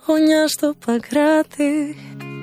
γωνιά στο Παγκράτη.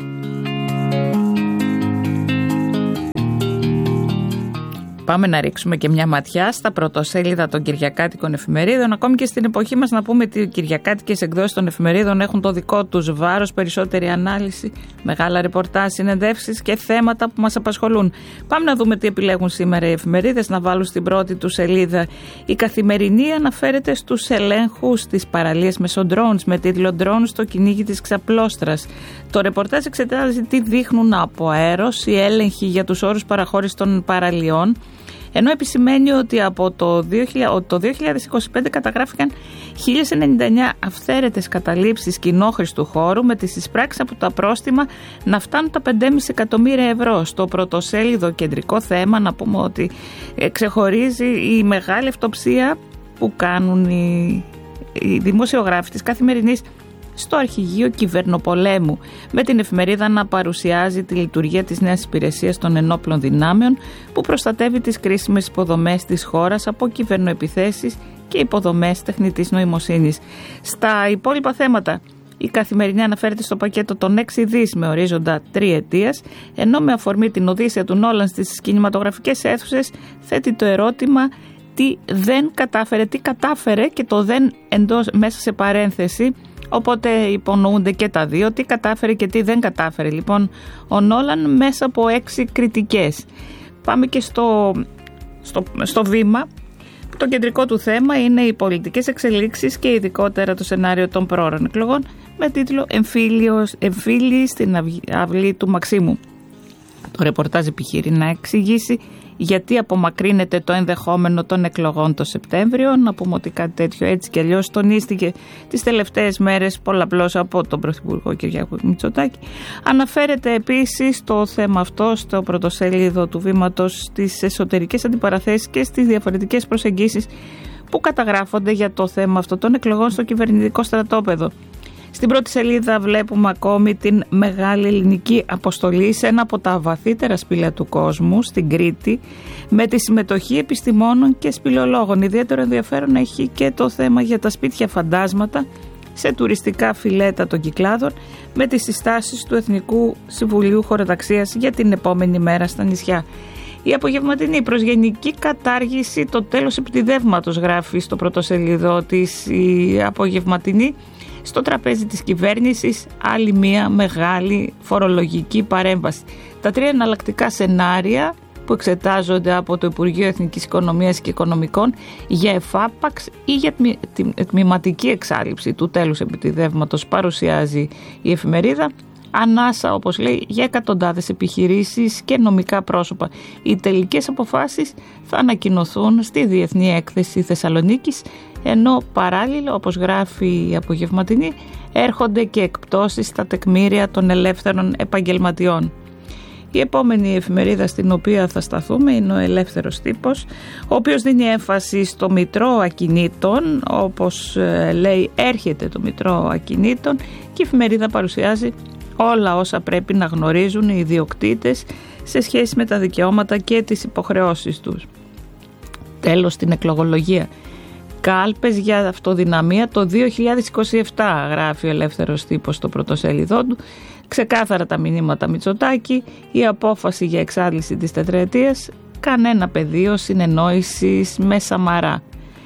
Πάμε να ρίξουμε και μια ματιά στα πρωτοσέλιδα των κυριακάτικων εφημερίδων. Ακόμη και στην εποχή μας να πούμε ότι οι κυριακάτικες εκδόσεις των εφημερίδων έχουν το δικό τους βάρος, περισσότερη ανάλυση, μεγάλα ρεπορτάζ, συνεντεύξεις και θέματα που μας απασχολούν. Πάμε να δούμε τι επιλέγουν σήμερα οι εφημερίδες να βάλουν στην πρώτη του σελίδα. Η Καθημερινή αναφέρεται στους ελέγχους της παραλίας μεσοντρόουνς με τίτλο «Ντρόουν στο κυνήγι της ξαπλώστρας». Το ρεπορτάζ εξετάζει τι δείχνουν από αέρος οι έλεγχοι για τους όρους παραχώρησης των παραλιών, ενώ επισημαίνει ότι από το 2025 καταγράφηκαν 1099 αυθαίρετες καταλήψεις κοινόχρηστου χώρου, με τις εισπράξεις από τα πρόστιμα να φτάνουν τα 5,5 εκατομμύρια ευρώ. Στο πρωτοσέλιδο κεντρικό θέμα να πούμε ότι ξεχωρίζει η μεγάλη αυτοψία που κάνουν οι δημοσιογράφοι της Καθημερινής στο αρχηγείο κυβερνοπολέμου, με την εφημερίδα να παρουσιάζει τη λειτουργία της νέας υπηρεσίας των ενόπλων δυνάμεων που προστατεύει τις κρίσιμες υποδομές της χώρας από κυβερνοεπιθέσεις και υποδομές τεχνητής νοημοσύνης. Στα υπόλοιπα θέματα, η Καθημερινή αναφέρεται στο πακέτο των 6 δις με ορίζοντα 3 ετίας, ενώ με αφορμή την Οδύσσεια του Νόλαν στις κινηματογραφικές αίθουσες θέτει το ερώτημα τι δεν κατάφερε, τι κατάφερε και το δεν μέσα σε παρένθεση. Οπότε υπονοούνται και τα δύο, τι κατάφερε και τι δεν κατάφερε. Λοιπόν, ο Νόλαν μέσα από 6 κριτικές. Πάμε και στο βήμα. Το κεντρικό του θέμα είναι οι πολιτικές εξελίξεις και ειδικότερα το σενάριο των πρόωρων εκλογών με τίτλο «Εμφύλιοι στην αυλή του Μαξίμου». Το ρεπορτάζ επιχείρει να εξηγήσει γιατί απομακρύνεται το ενδεχόμενο των εκλογών το Σεπτέμβριο. Να πούμε ότι κάτι τέτοιο έτσι και αλλιώς τονίστηκε τις τελευταίες μέρες πολλαπλώς από τον Πρωθυπουργό Κυριάκο Μητσοτάκη. Αναφέρεται επίσης το θέμα αυτό στο πρωτοσέλιδο του Βήματος στις εσωτερικές αντιπαραθέσεις και στις διαφορετικές προσεγγίσεις που καταγράφονται για το θέμα αυτό των εκλογών στο κυβερνητικό στρατόπεδο. Στην πρώτη σελίδα βλέπουμε ακόμη την μεγάλη ελληνική αποστολή σε ένα από τα βαθύτερα σπήλαια του κόσμου, στην Κρήτη, με τη συμμετοχή επιστημόνων και σπηλαιολόγων. Ιδιαίτερο ενδιαφέρον έχει και το θέμα για τα σπίτια φαντάσματα σε τουριστικά φιλέτα των Κυκλάδων, με τις συστάσεις του Εθνικού Συμβουλίου Χωροταξίας για την επόμενη μέρα στα νησιά. Η απογευματινή προς γενική κατάργηση, το τέλος επιτιδεύματος, γράφει στο πρωτοσέλιδο της η απογευματινή. Στο τραπέζι της κυβέρνησης άλλη μια μεγάλη φορολογική παρέμβαση. Τα 3 εναλλακτικά σενάρια που εξετάζονται από το Υπουργείο Εθνικής Οικονομίας και Οικονομικών για εφάπαξ ή για τμηματική εξάλειψη του τέλους επιτιδεύματος παρουσιάζει η εφημερίδα. Ανάσα, όπως λέει, για εκατοντάδες επιχειρήσεις και νομικά πρόσωπα. Οι τελικές αποφάσεις θα ανακοινωθούν στη Διεθνή Έκθεση Θεσσαλονίκης, ενώ παράλληλα, όπως γράφει η απογευματινή, έρχονται και εκπτώσεις στα τεκμήρια των ελεύθερων επαγγελματιών. Η επόμενη εφημερίδα στην οποία θα σταθούμε είναι ο Ελεύθερος Τύπος, ο οποίος δίνει έμφαση στο Μητρό Ακινήτων. Όπως λέει, έρχεται το Μητρό Ακινήτων και η εφημερίδα παρουσιάζει όλα όσα πρέπει να γνωρίζουν οι ιδιοκτήτες σε σχέση με τα δικαιώματα και τις υποχρεώσεις τους. Τέλος, στην εκλογολογία. Κάλπες για αυτοδυναμία το 2027, γράφει ο Ελεύθερος Τύπος στο πρωτοσέλιδό του. Ξεκάθαρα τα μηνύματα Μητσοτάκη, η απόφαση για εξάντληση της τετραετίας, κανένα πεδίο συνεννόησης με Σαμαρά.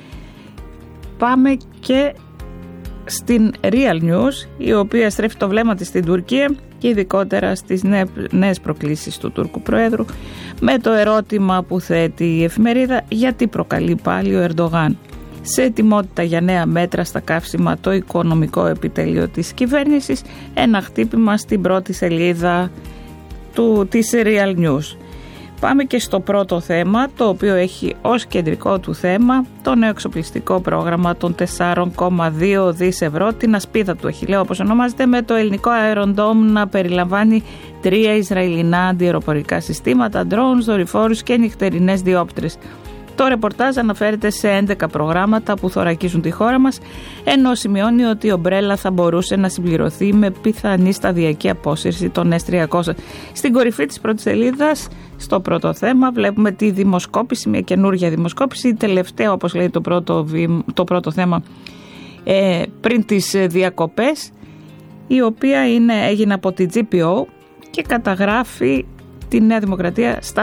Πάμε και στην Real News, η οποία στρέφει το βλέμμα της στην Τουρκία και ειδικότερα στις νέες προκλήσεις του Τούρκου Προέδρου, με το ερώτημα που θέτει η εφημερίδα γιατί προκαλεί πάλι ο Ερντογάν. Σε ετοιμότητα για νέα μέτρα στα καύσιμα το οικονομικό επιτελείο της κυβέρνησης, ένα χτύπημα στην πρώτη σελίδα της Real News. Πάμε και στο πρώτο θέμα, το οποίο έχει ως κεντρικό του θέμα το νέο εξοπλιστικό πρόγραμμα των 4,2 δις ευρώ, την ασπίδα του Αχιλλέου όπως ονομάζεται, με το ελληνικό αεροντόμ να περιλαμβάνει 3 Ισραηλινά αντιαεροπορικά συστήματα, drones, δορυφόρους και νυχτερινές διόπτρες. Το ρεπορτάζ αναφέρεται σε 11 προγράμματα που θωρακίζουν τη χώρα μας, ενώ σημειώνει ότι η ομπρέλα θα μπορούσε να συμπληρωθεί με πιθανή σταδιακή απόσυρση των S-300. Στην κορυφή της πρώτης σελίδας, στο πρώτο θέμα, βλέπουμε τη δημοσκόπηση, μια καινούργια δημοσκόπηση, η τελευταία, όπως λέει το πρώτο θέμα, πριν τις διακοπές, η οποία έγινε από την GPO και καταγράφει τη Νέα Δημοκρατία στα